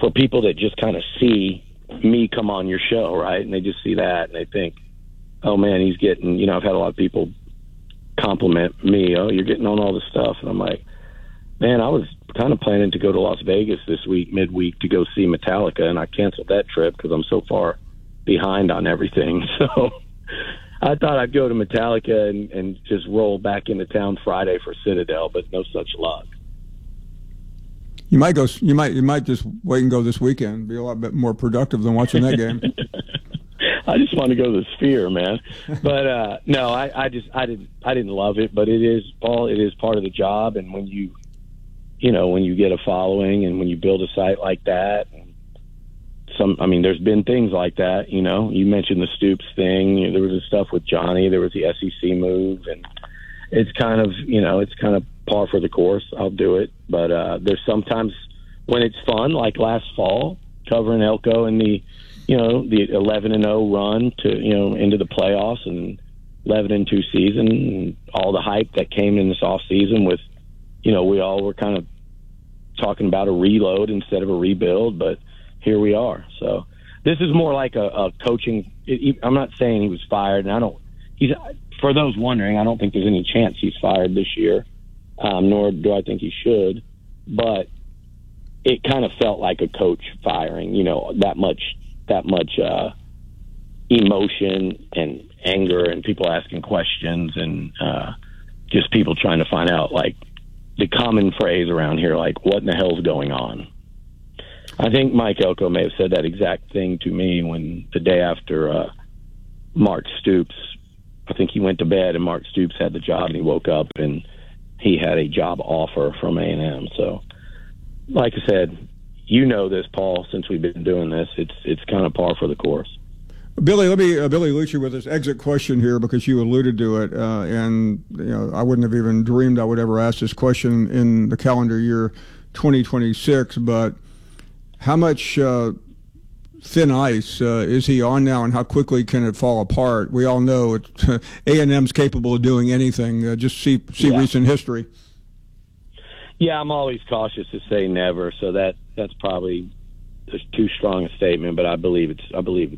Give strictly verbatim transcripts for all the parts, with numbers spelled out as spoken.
for people that just kind of see me come on your show, right, and they just see that and they think, oh man, he's getting, you know, I've had a lot of people compliment me, oh, you're getting on all this stuff, and I'm like, man, I was kind of planning to go to Las Vegas this week, midweek, to go see Metallica, and I canceled that trip because I'm so far behind on everything. So I thought I'd go to Metallica and, and just roll back into town Friday for Citadel, but no such luck. You might go. You might. You might just wait and go this weekend. Be a lot bit more productive than watching that game. I just want to go to the Sphere, man. But uh, no, I, I just I didn't I didn't love it. But it is, Paul. It is part of the job, and when you, you know, when you get a following, and when you build a site like that, some. I mean, there's been things like that. You know, you mentioned the Stoops thing. There was the stuff with Johnny. There was the S E C move, and it's kind of, you know, it's kind of par for the course. I'll do it. But uh, there's sometimes when it's fun, like last fall, covering Elko and the, you know, the eleven and oh run to, you know, into the playoffs and eleven and two season, and all the hype that came in this off season with, you know, we all were kind of talking about a reload instead of a rebuild, but here we are. So this is more like a, a coaching. It, I'm not saying he was fired, and I don't. He's for those wondering. I don't think there's any chance he's fired this year, um, nor do I think he should. But it kind of felt like a coach firing. You know, that much, that much uh, emotion and anger, and people asking questions, and uh, just people trying to find out, like the common phrase around here, like what in the hell's going on. I think Mike Elko may have said that exact thing to me when the day after uh, Mark Stoops, I think he went to bed and Mark Stoops had the job, and he woke up and he had a job offer from A and M. So, like I said, you know this, Paul, since we've been doing this, it's it's kind of par for the course. Billy, let me uh, Billy Liucci with this exit question here, because you alluded to it, uh, and you know I wouldn't have even dreamed I would ever ask this question in the calendar year twenty twenty-six. But how much uh, thin ice uh, is he on now, and how quickly can it fall apart? We all know it, A and M's capable of doing anything. Uh, just see see yeah. recent history. Yeah, I'm always cautious to say never, so that that's probably too strong a statement. But I believe it's I believe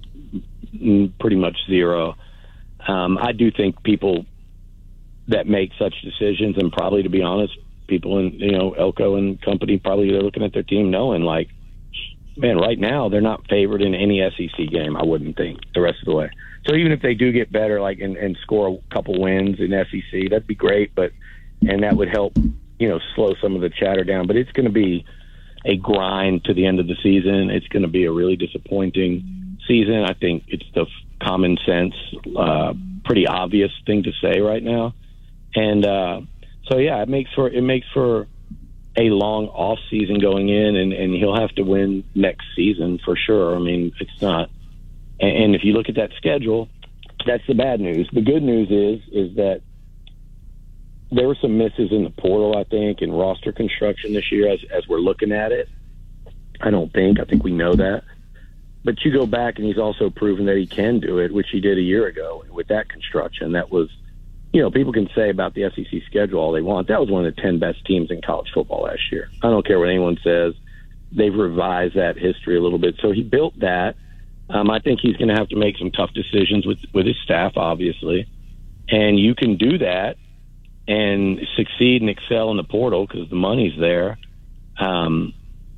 it's pretty much zero. Um, I do think people that make such decisions, and probably, to be honest, people in, you know, Elko and company, probably they're looking at their team knowing, like, man, right now they're not favored in any S E C game, I wouldn't think, the rest of the way. So even if they do get better, like, and, and score a couple wins in S E C, that'd be great, but and that would help, you know, slow some of the chatter down. But it's going to be a grind to the end of the season. It's going to be a really disappointing season. I think it's the common sense, uh, pretty obvious thing to say right now. And uh, so, yeah, it makes for it makes for a long off season going in, and, and he'll have to win next season for sure. I mean, it's not. And, and if you look at that schedule, that's the bad news. The good news is is that there were some misses in the portal, I think, and roster construction this year as as we're looking at it. I don't think. I think we know that. But you go back, and he's also proven that he can do it, which he did a year ago with that construction. That was, you know, people can say about the S E C schedule all they want. That was one of the ten best teams in college football last year. I don't care what anyone says. They've revised that history a little bit. So he built that. Um, I think he's going to have to make some tough decisions with, with his staff, obviously. And you can do that and succeed and excel in the portal because the money's there. Um,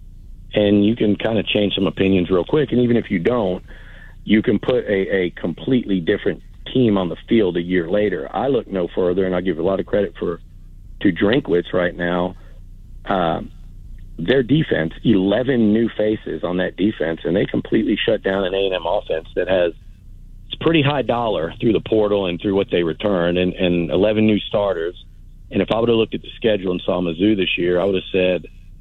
and you can kind of change some opinions real quick. And even if you don't, you can put a, a completely different team on the field a year later. I look no further, and I give a lot of credit for to Drinkwitz right now. Um, their defense, eleven new faces on that defense, and they completely shut down an A and M offense that has it's pretty high dollar through the portal and through what they return, and, and eleven new starters. And if I would have looked at the schedule and saw Mizzou this year, I would have said,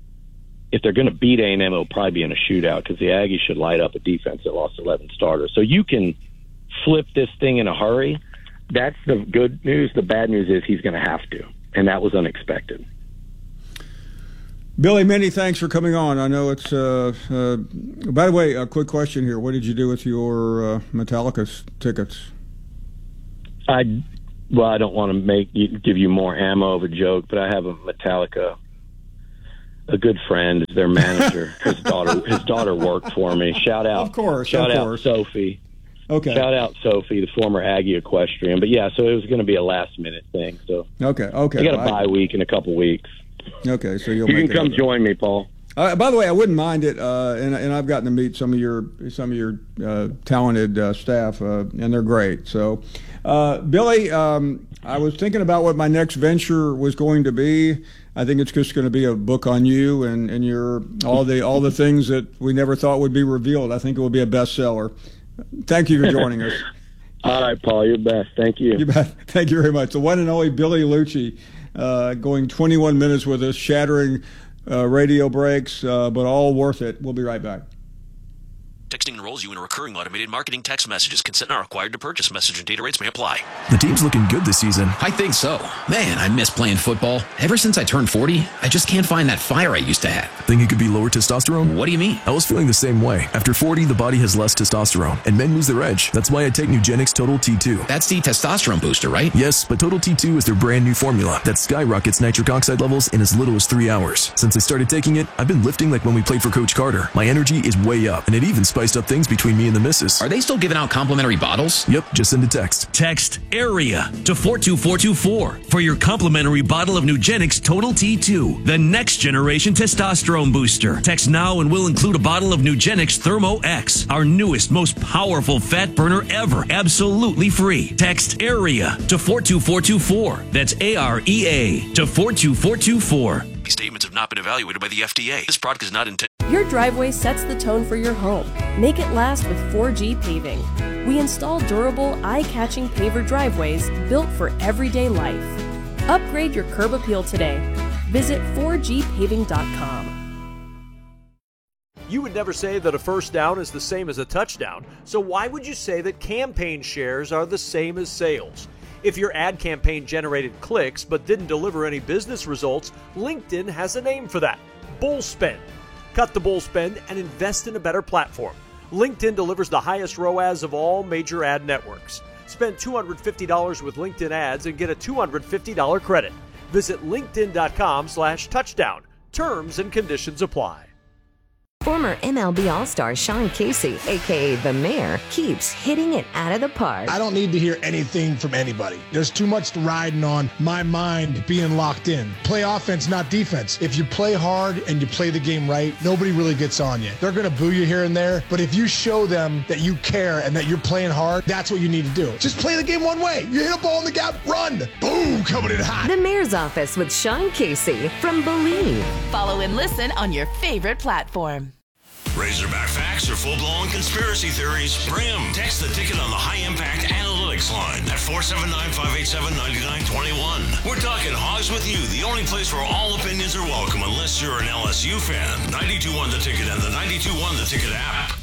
if they're going to beat A and M, it'll probably be in a shootout because the Aggies should light up a defense that lost eleven starters. So you can flip this thing in a hurry. That's the good news. The bad news is he's going to have to, and that was unexpected. Billy, many thanks for coming on. I know it's, uh, uh, by the way, a quick question here. What did you do with your uh, Metallica tickets? I, well, I don't want to make give you more ammo of a joke, but I have a Metallica a good friend, their manager. His daughter, his daughter worked for me. Shout out, of course, shout of out course. Sophie. Okay. Shout out Sophie, the former Aggie equestrian. But yeah, so it was going to be a last minute thing. So okay, okay. I got a well, bye I, week in a couple weeks. Okay, so you'll you make can come it join me, Paul. Uh, by the way, I wouldn't mind it, uh, and, and I've gotten to meet some of your some of your uh, talented uh, staff, uh, and they're great. So, uh, Billy, um, I was thinking about what my next venture was going to be. I think it's just going to be a book on you and, and your all the all the things that we never thought would be revealed. I think it will be a bestseller. Thank you for joining us. All right, Paul, you're best. Thank you. You bet. Thank you very much. The one and only Billy Liucci, uh, going twenty-one minutes with us, shattering Uh, radio breaks, uh, but all worth it. We'll be right back. Texting enrolls you in recurring automated marketing text messages. Consent not required to purchase. Message and data rates may apply. The team's looking good this season. I think so. Man, I miss playing football. Ever since I turned forty, I just can't find that fire I used to have. Think it could be lower testosterone? What do you mean? I was feeling the same way. After forty, the body has less testosterone, and men lose their edge. That's why I take Nugenix Total T two. That's the testosterone booster, right? Yes, but Total T two is their brand new formula that skyrockets nitric oxide levels in as little as three hours. Since I started taking it, I've been lifting like when we played for Coach Carter. My energy is way up, and it even spiced up things between me and the missus. Are they still giving out complimentary bottles? Yep, just send a text. Text AREA to four two four two four for your complimentary bottle of Nugenix Total T two, the next generation testosterone booster. Text now and we'll include a bottle of Nugenix Thermo X, our newest, most powerful fat burner ever, absolutely free. Text AREA to four two four two four. That's A R E A to four two four two four. These statements have not been evaluated by the F D A. This product is not intended. Your driveway sets the tone for your home. Make it last with four G Paving. We install durable, eye-catching paver driveways built for everyday life. Upgrade your curb appeal today. Visit four G paving dot com. You would never say that a first down is the same as a touchdown, so why would you say that campaign shares are the same as sales? If your ad campaign generated clicks but didn't deliver any business results, LinkedIn has a name for that: bull spend. Cut the bull spend and invest in a better platform. LinkedIn delivers the highest R O A S of all major ad networks. Spend two hundred fifty dollars with LinkedIn ads and get a two hundred fifty dollars credit. Visit linkedin.com slash touchdown. Terms and conditions apply. Former M L B All-Star Sean Casey, a k a. The Mayor, keeps hitting it out of the park. I don't need to hear anything from anybody. There's too much riding on my mind being locked in. Play offense, not defense. If you play hard and you play the game right, nobody really gets on you. They're going to boo you here and there, but if you show them that you care and that you're playing hard, that's what you need to do. Just play the game one way. You hit a ball in the gap, run. Boom, coming in hot. The Mayor's Office with Sean Casey from Believe. Follow and listen on your favorite platform. Razorback facts or full-blown conspiracy theories? Bring them. Text the ticket on the high-impact analytics line at four seven nine, five eight seven, nine nine two one. We're talking Hogs with You, the only place where all opinions are welcome unless you're an L S U fan. ninety-two point one The Ticket and the ninety-two point one The Ticket app.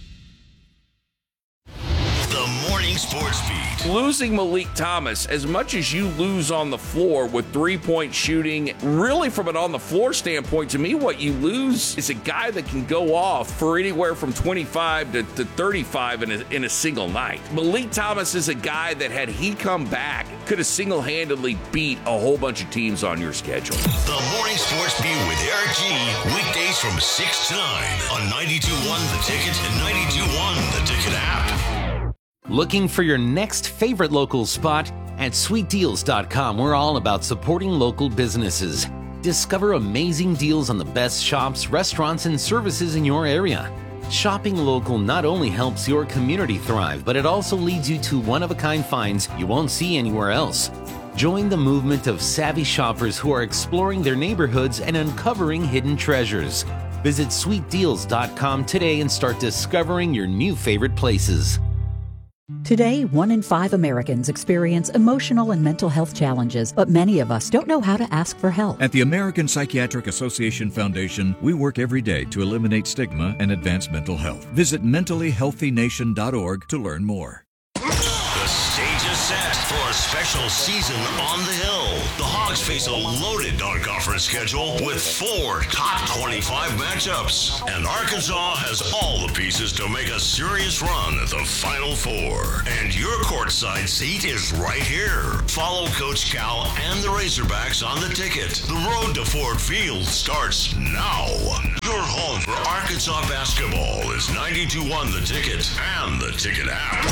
The Morning Sports Beat. Losing Malik Thomas, as much as you lose on the floor with three-point shooting, really from an on-the-floor standpoint, to me what you lose is a guy that can go off for anywhere from twenty-five to, to thirty-five in a, in a single night. Malik Thomas is a guy that, had he come back, could have single-handedly beat a whole bunch of teams on your schedule. The Morning Sports Beat with Eric G. Weekdays from six to nine on ninety-two point one The Ticket and ninety-two point one The Ticket app. Looking for your next favorite local spot? At sweet deals dot com, we're all about supporting local businesses. Discover amazing deals on the best shops, restaurants, and services in your area. Shopping local not only helps your community thrive, but it also leads you to one-of-a-kind finds you won't see anywhere else. Join the movement of savvy shoppers who are exploring their neighborhoods and uncovering hidden treasures. Visit sweet deals dot com today and start discovering your new favorite places. Today, one in five Americans experience emotional and mental health challenges, but many of us don't know how to ask for help. At the American Psychiatric Association Foundation, we work every day to eliminate stigma and advance mental health. Visit mentally healthy nation dot org to learn more. The stage is set for special season on the Hill. The Hogs face a loaded non-conference schedule with four top twenty-five matchups. And Arkansas has all the pieces to make a serious run at the Final Four. And your courtside seat is right here. Follow Coach Cal and the Razorbacks on the ticket. The road to Ford Field starts now. Your home for Arkansas basketball is ninety-two one The Ticket and the Ticket app.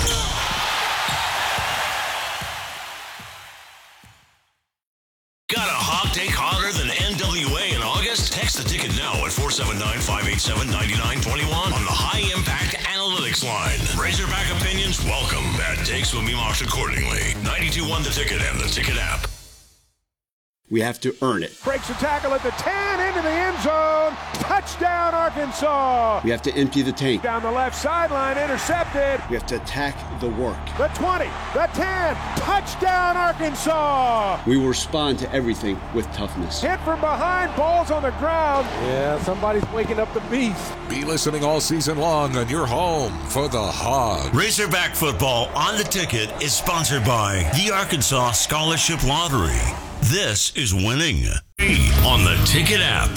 Got a hog take hotter than N W A in August? Text the ticket now at four seven nine, five eight seven, nine nine two one on the High Impact Analytics line. Razorback opinions welcome. Bad takes will be marked accordingly. ninety-two one The Ticket and the Ticket app. We have to earn it. Breaks a tackle at the ten, into the end zone. Touchdown, Arkansas. We have to empty the tank. Down the left sideline, intercepted. We have to attack the work. The twenty, the ten, touchdown, Arkansas. We will respond to everything with toughness. Hit from behind, balls on the ground. Yeah, somebody's waking up the beast. Be listening all season long on your home for the Hogs. Razorback football on the Ticket is sponsored by the Arkansas Scholarship Lottery. This is winning on the Ticket app.